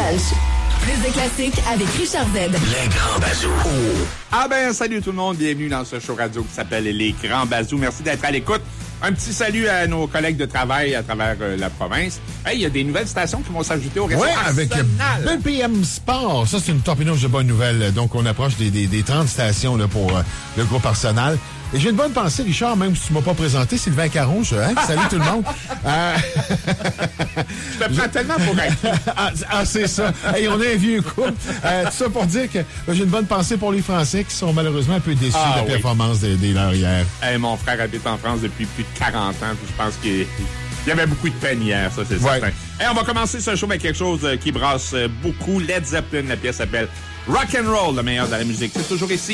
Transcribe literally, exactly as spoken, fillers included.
Punch. Plus de classiques avec Richard Z. Les Grands Bazous. Oh. Ah ben, salut tout le monde. Bienvenue dans ce show radio qui s'appelle Les Grands Bazous. Merci d'être à l'écoute. Un petit salut à nos collègues de travail à travers euh, la province. Hey, il y a des nouvelles stations qui vont s'ajouter au réseau ouais, avec Arsenal. B P M Sport. Ça, c'est une torpédouche de bonnes nouvelles. Donc, on approche des, des, des trente stations là, pour euh, le groupe Arsenal. Et j'ai une bonne pensée, Richard, même si tu m'as pas présenté, Sylvain Caron. Je, hein? Salut tout le monde. Euh... je te prends tellement pour acquis. ah, ah, c'est ça. Hey, on est un vieux couple. Euh, tout ça pour dire que euh, j'ai une bonne pensée pour les Français qui sont malheureusement un peu déçus ah, de la oui. performance des, des leurs hier. Hey, mon frère habite en France depuis plus de quarante ans. Puis je pense qu'il y avait beaucoup de peine hier, ça, c'est ouais. certain. Hey, on va commencer ce show avec quelque chose qui brasse beaucoup. Led Zeppelin, la pièce s'appelle Rock and Roll, le meilleur de la musique. C'est toujours ici